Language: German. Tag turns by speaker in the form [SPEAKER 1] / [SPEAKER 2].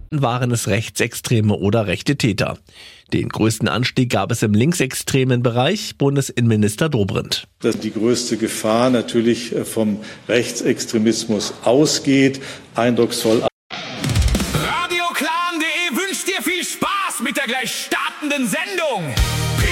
[SPEAKER 1] waren es rechtsextreme oder rechte Täter. Den größten Anstieg gab es im linksextremen Bereich, Bundesinnenminister Dobrindt.
[SPEAKER 2] Dass die größte Gefahr natürlich vom Rechtsextremismus ausgeht, eindrucksvoll.
[SPEAKER 3] Radioklan.de wünscht dir viel Spaß mit der gleich startenden Sendung.